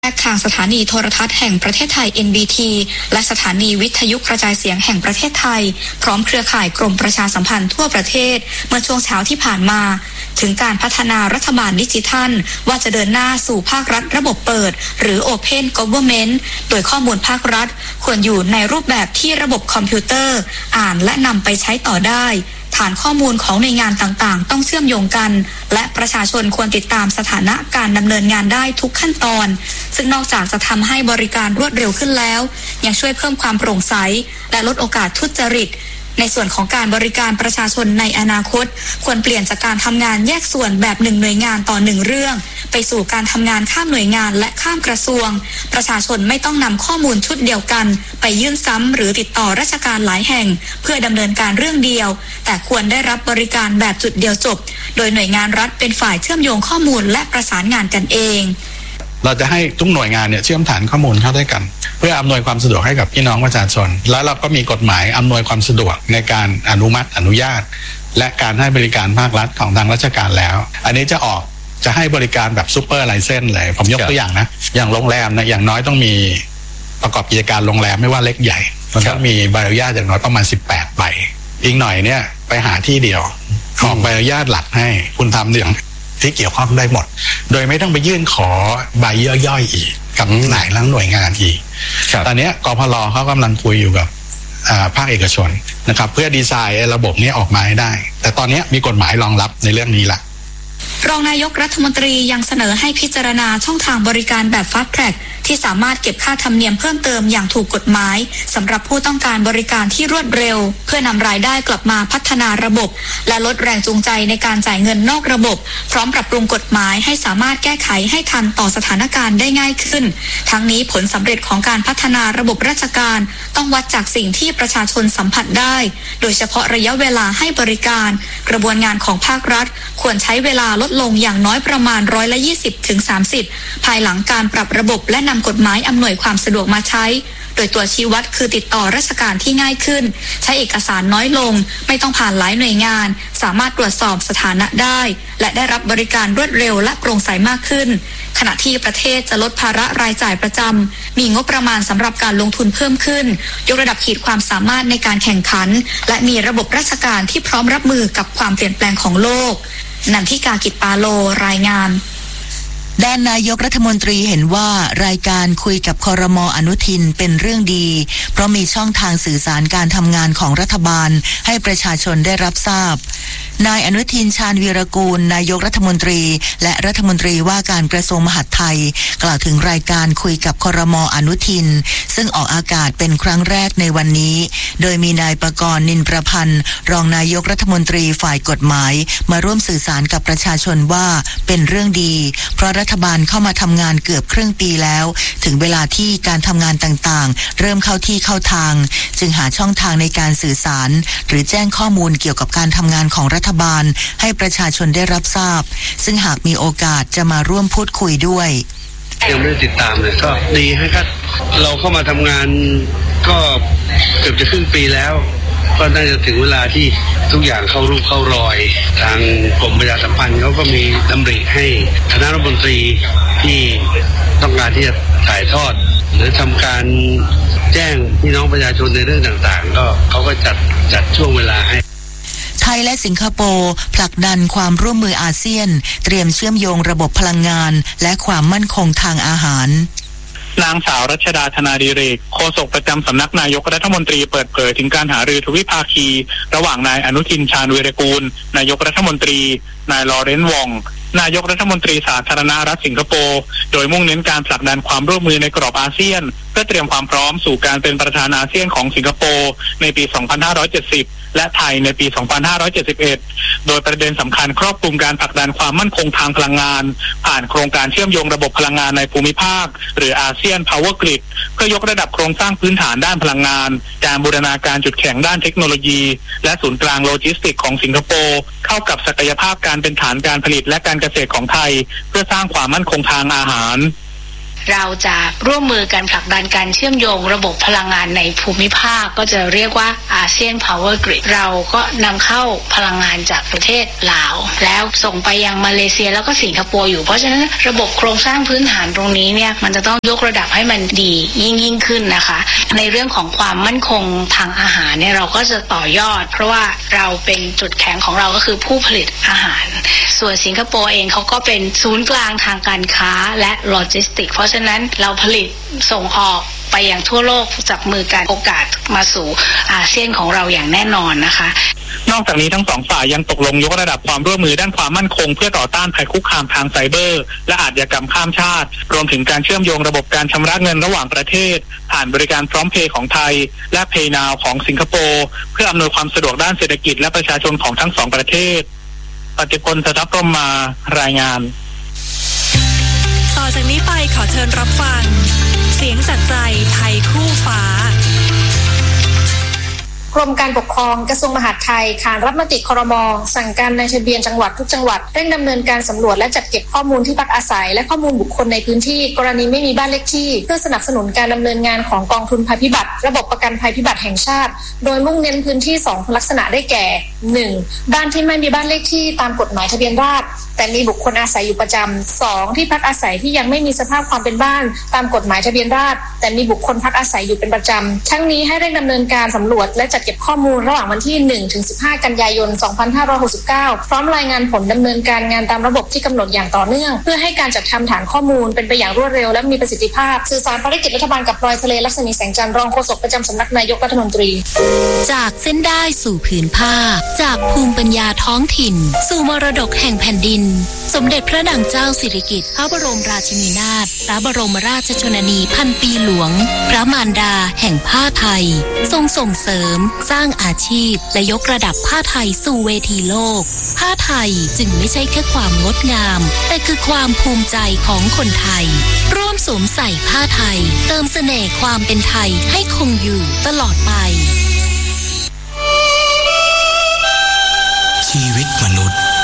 ทางสถานีโทรทัศน์แห่งประเทศไทย NBT และสถานีวิทยุกระจายเสียงแห่งประเทศไทยพร้อมเครือข่ายกรมประชาสัมพันธ์ทั่วประเทศเมื่อช่วงเช้าที่ผ่านมาถึงการพัฒนารัฐบาลดิจิทัลว่าจะเดินหน้าสู่ภาครัฐระบบเปิดหรือ Open Government โดยข้อมูลภาครัฐควรอยู่ในรูปแบบที่ระบบคอมพิวเตอร์อ่านและนำไปใช้ต่อได้ฐานข้อมูลของหน่วยงานต่างๆต้องเชื่อมโยงกันและประชาชนควรติดตามสถานะการดำเนินงานได้ทุกขั้นตอนซึ่งนอกจากจะทำให้บริการรวดเร็วขึ้นแล้วยังช่วยเพิ่มความโปร่งใสและลดโอกาสทุจริตในส่วนของการบริการประชาชนในอนาคตควรเปลี่ยนจากการทำงานแยกส่วนแบบ1หน่วยงานต่อ1เรื่องไปสู่การทำงานข้ามหน่วยงานและข้ามกระทรวงประชาชนไม่ต้องนำข้อมูลชุดเดียวกันไปยื่นซ้ำหรือติดต่อราชการหลายแห่งเพื่อดำเนินการเรื่องเดียวแต่ควรได้รับบริการแบบจุดเดียวจบโดยหน่วยงานรัฐเป็นฝ่ายเชื่อมโยงข้อมูลและประสานงานกันเองเราจะให้ทุกหน่วยงานเนี่ยเชื่อมฐานข้อมูลเข้าด้วยกันเพื่ออำนวยความสะดวกให้กับพี่น้องประชาชนแล้วเราก็มีกฎหมายอำนวยความสะดวกในการอนุมัติอนุญาตและการให้บริการภาครัฐของทางราชการแล้วอันนี้จะให้บริการแบบซูเปอร์ไลเซนส์เลยผมยกตัวอย่างนะอย่างโรงแรมนะอย่างน้อยต้องมีประกอบกิจการโรงแรมไม่ว่าเล็กใหญ่มันต้องมีใบอนุญาตอย่างน้อยประมาณ18ใบอีกหน่อยเนี่ยไปหาที่เดียวออกใบอนุญาตหลักให้คุณทำเรื่องที่เกี่ยวข้องได้หมดโดยไม่ต้องไปยื่นขอใบย่อยๆอีกกับหลายหน่วยงานอีกตอนนี้กพล.เขากำลังคุยอยู่กับภาคเอกชนนะครับเพื่อดีไซน์ระบบนี้ออกมาให้ได้แต่ตอนนี้มีกฎหมายรองรับในเรื่องนี้ละรองนายกรัฐมนตรียังเสนอให้พิจารณาช่องทางบริการแบบฟาสต์แทร็กที่สามารถเก็บค่าธรรมเนียมเพิ่มเติมอย่างถูกกฎหมายสำหรับผู้ต้องการบริการที่รวดเร็วเพื่อนำรายได้กลับมาพัฒนาระบบและลดแรงจูงใจในการจ่ายเงินนอกระบบพร้อมปรับปรุงกฎหมายให้สามารถแก้ไขให้ทันต่อสถานการณ์ได้ง่ายขึ้นทั้งนี้ผลสำเร็จของการพัฒนาระบบราชการต้องวัดจากสิ่งที่ประชาชนสัมผัสได้โดยเฉพาะระยะเวลาให้บริการกระบวนงานของภาครัฐควรใช้เวลาลดลงอย่างน้อยประมาณ20-30%ภายหลังการปรับระบบและนำกฎหมายอำนวยความสะดวกมาใช้โดยตัวชี้วัดคือติดต่อราชการที่ง่ายขึ้นใช้เอกสารน้อยลงไม่ต้องผ่านหลายหน่วยงานสามารถตรวจสอบสถานะได้และได้รับบริการรวดเร็วและโปร่งใสมากขึ้นขณะที่ประเทศจะลดภาระรายจ่ายประจำมีงบประมาณสำหรับการลงทุนเพิ่มขึ้นยกระดับขีดความสามารถในการแข่งขันและมีระบบราชการที่พร้อมรับมือกับความเปลี่ยนแปลงของโลกนันทิกากิจปาโลรายงานด้านนายกรัฐมนตรีเห็นว่ารายการคุยกับครม.อนุทินเป็นเรื่องดีเพราะมีช่องทางสื่อสารการทำงานของรัฐบาลให้ประชาชนได้รับทราบนายอนุทินชาญวีรกูลนายกรัฐมนตรีและรัฐมนตรีว่าการกระทรวงมหาดไทยกล่าวถึงรายการคุยกับครม.อนุทินซึ่งออกอากาศเป็นครั้งแรกในวันนี้โดยมีนายประกรณ์นินประพันธ์รองนายกรัฐมนตรีฝ่ายกฎหมายมาร่วมสื่อสารกับประชาชนว่าเป็นเรื่องดีเพราะรัฐบาลเข้ามาทำงานเกือบครึ่งปีแล้วถึงเวลาที่การทำงานต่างๆเริ่มเข้าที่เข้าทางจึงหาช่องทางในการสื่อสารหรือแจ้งข้อมูลเกี่ยวกับการทำงานของรัฐบาลให้ประชาชนได้รับทราบซึ่งหากมีโอกาสจะมาร่วมพูดคุยด้วยยังไม่ได้ติดตามเลยก็ดีให้ครับเราเข้ามาทำงานก็เกือบจะครึ่งปีแล้วก็น่าจะถึงเวลาที่ทุกอย่างเข้ารูปเข้ารอยทางกรมประชาสัมพันธ์เขาก็มีดำริให้คณะรัฐมนตรีที่ต้องการที่จะถ่ายทอดหรือทำการแจ้งพี่น้องประชาชนในเรื่องต่างๆก็เขาก็จัดช่วงเวลาให้ไทยและสิงคโปร์ผลักดันความร่วมมืออาเซียนเตรียมเชื่อมโยงระบบพลังงานและความมั่นคงทางอาหารนางสาวรัชดาธนาดิเรกโฆษกประจำสำนักนายกรัฐมนตรีเปิดเผยถึงการหารือทวิภาคีระหว่างนายอนุทินชาญวีรกูลนายกรัฐมนตรีนายลอเรนซ์วองนายกรัฐมนตรีสาธารณรัฐสิงคโปร์โดยมุ่งเน้นการผลักดันความร่วมมือในกรอบอาเซียนเพื่อเตรียมความพร้อมสู่การเป็นประธานอาเซียนของสิงคโปร์ในปี 2570 และไทยในปี 2571 โดยประเด็นสำคัญครอบคลุมการผลักดันความมั่นคงทางพลังงานผ่านโครงการเชื่อมโยงระบบพลังงานในภูมิภาคหรืออาเซียน Power Grid เพื่อยกระดับโครงสร้างพื้นฐานด้านพลังงานการบูรณาการจุดแข็งด้านเทคโนโลยีและศูนย์กลางโลจิสติกส์ของสิงคโปร์เข้ากับศักยภาพการเป็นฐานการผลิตและการเกษตรของไทยเพื่อสร้างความมั่นคงทางอาหารเราจะร่วมมือกันผลักดันการเชื่อมโยงระบบพลังงานในภูมิภาคก็จะเรียกว่าอาเซียน Power Grid เราก็นำเข้าพลังงานจากประเทศลาวแล้วส่งไปยังมาเลเซียแล้วก็สิงคโปร์อยู่เพราะฉะนั้นระบบโครงสร้างพื้นฐานตรงนี้เนี่ยมันจะต้องยกระดับให้มันดียิ่งขึ้นนะคะในเรื่องของความมั่นคงทางอาหารเนี่ยเราก็จะต่อยอดเพราะว่าเราเป็นจุดแข็งของเราก็คือผู้ผลิตอาหารส่วนสิงคโปร์เองเขาก็เป็นศูนย์กลางทางการค้าและโลจิสติกเพราะฉะนั้นเราผลิตส่งออกไปยังทั่วโลกจับมือกันโอกาสมาสู่อาเซียนของเราอย่างแน่นอนนะคะนอกจากนี้ทั้งสองฝ่ายยังตกลงยกระดับความร่วมมือด้านความมั่นคงเพื่อต่อต้านภัยคุกคามทางไซเบอร์และอาชญากรรมข้ามชาติรวมถึงการเชื่อมโยงระบบการชำระเงินระหว่างประเทศผ่านบริการพร้อมเพย์ของไทยและ PayNow ของสิงคโปร์เพื่ออำนวยความสะดวกด้านเศรษฐกิจและประชาชนของทั้งสองประเทศปฏิพล สทัพพรหมารายงานต่อจากนี้ไปขอเชิญรับฟังเสียงจากใจไทยคู่ฟ้ากรมการปกครองกระทรวงมหาดไทยขานรับมติครม.สั่งการนายทะเบียนจังหวัดทุกจังหวัดเร่งดำเนินการสำรวจและจัดเก็บข้อมูลที่พักอาศัยและข้อมูลบุคคลในพื้นที่กรณีไม่มีบ้านเลขที่เพื่อสนับสนุนการดำเนินงานของกองทุนภัยพิบัติระบบประกันภัยพิบัติแห่งชาติโดยมุ่งเน้นพื้นที่2ลักษณะได้แก่ 1. บ้านที่ไม่มีบ้านเลขที่ตามกฎหมายทะเบียนราษฎร์แต่มีบุคคลอาศัยอยู่ประจำ 2. ที่พักอาศัยที่ยังไม่มีสภาพความเป็นบ้านตามกฎหมายทะเบียนราษฎร์แต่มีบุคคลพักอาศัยอยู่เป็นประจำทั้งนี้ให้เร่งดำเนินการสำรวจและจัดเก็บข้อมูลระหว่างวันที่ 1-15 กันยายน 2569 พร้อมรายงานผลดำเนินการงานตามระบบที่กำหนดอย่างต่อเนื่องเพื่อให้การจัดทำฐานข้อมูลเป็นไปอย่างรวดเร็วและมีประสิทธิภาพสื่อสารภารกิจรัฐบาลกับรอยทะเลลักษณีแสงจันทร์รองโฆษกประจำสำนักนายกรัฐมนตรีจากเส้นได้สู่ผืนผ้าจากภูมิปัญญาท้องถิ่นสู่มรดกแห่งแผ่นดินสมเด็จพระนางเจ้าสิริกิติ์พระบรมราชินีนาถพระบรมราชชนนีพันปีหลวงพระมารดาแห่งผ้าไทยทรงส่งเสริมสร้างอาชีพและยกระดับผ้าไทยสู่เวทีโลกผ้าไทยจึงไม่ใช่แค่ความงดงามแต่คือความภูมิใจของคนไทยร่วมสวมใส่ผ้าไทยเติมเสน่ห์ความเป็นไทยให้คงอยู่ตลอดไปชีวิต